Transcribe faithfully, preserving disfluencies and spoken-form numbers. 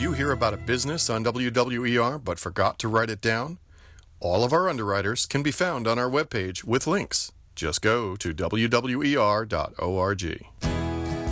you hear about a business on W W E R but forgot to write it down? All of our underwriters can be found on our webpage with links. Just go to W W E R dot org.